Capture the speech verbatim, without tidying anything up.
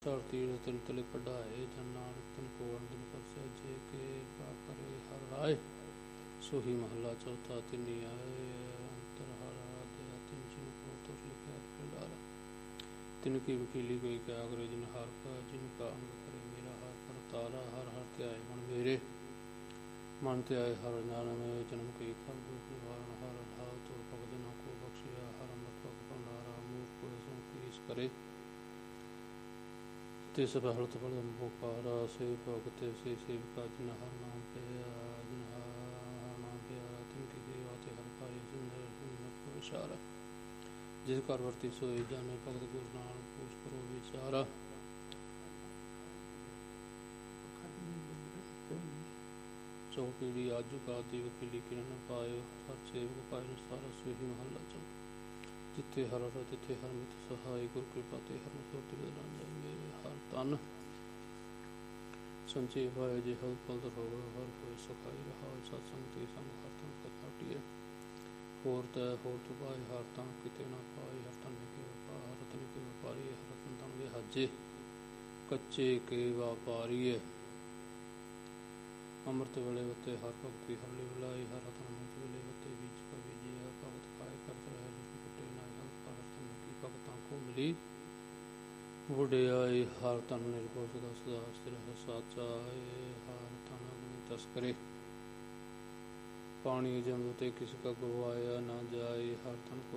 ਧਰਤੀ ਤਿੰਨ ਤਲੇ ਕਢਾਏ, ਜਨ ਨਾਨਕ ਤਿਨ ਕੋ ਅੰਦਨ ਕਰਸੈ, ਜੇ ਕੇ ਕਾ ਕਰੇ ਹਰ ਰਾਏ। ਸੋਹੀ ਮਹੱਲਾ ਚੌਥਾ। ਤਿਨੀ ਆਏ ਅੰਤਰ ਹਰ ਆਦਿਆ, ਤਿਨ ਜਿਨ ਕੋ ਤੁਰ ਲਿਖਿਆ ਭੰਡਾਰਾ। ਤਿਨ ਕੀ ਵਕੀਲੀ ਕੋਈ ਕਿਆ ਕਰੇ, ਜਿਨ ਹਰ ਕਾ ਜਿਨ ਕਾ ਅੰਗ ਕਰੇ ਮੇਰਾ ਹਰ ਕਰਤਾਰਾ। ਹਰ ਹਰ ਤੇ ਆਏ ਮਨ ਮੇਰੇ, ਮਨ ਤੇ ਆਏ ਹਰ ਜਾਣਵੇਂ। ਜਨਮ ਕਈ ਫਲ ਦੁਖ ਨਿਵਾਰਨ, ਹਰ ਰਹਾਉ ਤੋ ਭਗਤ ਜਨਾਂ ਕੋ ਬਖਸ਼ਿਆ। ਹਰ ਅੰਮ੍ਰਿਤ ਭਗ ਭੰਡਾਰਾ, ਮੂਰਖ ਕੋ ਸੋ ਕੀਸ ਕਰੇ। ਤਿਸ ਬਹਲਤ ਫਲ ਮੁਕਾਰਾ, ਸੇ ਭਗਤ ਸੇ ਸੇਵਕਾ, ਜਿਨ ਹਰ ਨਾਮ ਪਿਆ ਜਿਨ ਹਰ ਨਾਮ ਪਿਆਰਾ। ਤਿਨ ਕੀ ਸੇਵਾ ਤੇ ਹਰ ਭਾਈ, ਜਿਨ ਵਿਚਾਰਾ। ਜਿਸ ਘਰ ਵਰਤੀ ਸੋਈ ਜਾਣੇ, ਭਗਤ ਗੁਰੂ ਨਾਨਕ ਪੂਛ ਕਰੋ ਵਿਚਾਰਾ। ਚੌਪੀੜੀ ਆਜੂ ਕਾ ਦੀ ਵਕੀਲੀ ਕਿਰਨ ਪਾਇਓ, ਹਰ ਸੇਵਕ ਪਾਇ ਸਾਰਾ। ਸੋਹੀ ਮਹੱਲਾ ਚੌਥਾ। ਜਿੱਥੇ ਹਰ ਹਰ ਤਿੱਥੇ ਹਰ ਮਿਤ ਸਹਾਈ, ਗੁਰ ਕਿਰਪਾ ਤੇ ਹਰ ਸੁਰਤਿ ਬਦਲਾਂ ਜਾਏ ਮੇਰੇ ਹਰ ਤਨ। ਸੰਚੇ ਪਾਏ ਜੇ ਹਲ ਪਲ ਹੋਵੇ, ਹਰ ਹੋਏ ਸਖਾਈ ਰਹਾਉ। ਸਤਸੰਗ ਤੇ ਸੰਗ ਹਰ ਤਨ ਕਥਾਟੀਏ, ਹੋਰ ਤੈ ਹੋਰ ਤੁਪਾਏ ਹਰ ਤਨ ਕਿਤੇ ਨਾ ਪਾਏ। ਹਰ ਤਨ ਕੇ ਵਪਾਰ ਹਰ ਤਨ ਕੇ ਵਪਾਰੀ, ਹਰ ਤਨ ਤਨ ਵਿਹਾਜੇ ਕੱਚੇ ਕੇ ਵਾਪਾਰੀਏ। ਅੰਮ੍ਰਿਤ ਵੇਲੇ ਵਤੇ ਹਰ ਭਗਤੀ ਹਰ ਲਿਵ ਲਾਈ, ਹਰ ਰਤਨ ਅੰਮ੍ਰਿਤ ਵੇਲੇ ਵਤੇ ਬੀਜ ਕਾ ਬੀਜਿਆ। ਭਗਤ ਖਾਏ ਕਰਤ ਰਹਿ ਜਿਸ ਕੁਟੇ ਨਾ ਹੰਸ, ਹਰ ਤਨ ਕੀ ਭਗਤਾਂ ਕੋ ਮਿਲੀ ਵਡਿਆਈ। ਹਰ ਤਨ ਨਿਰਭਉ ਸਦਾ ਸਦਾ ਸਥਿਰ ਸਾਚਾ, ਹਰ ਤਨ ਅਗਨੀ ਤਸਕਰੇ। ਪਾਣੀ ਜਮ ਤੇ ਕਿਸ ਕਾ ਗਵਾਇਆ ਨਾ ਜਾਏ, ਹਰ ਤਨ ਕੋ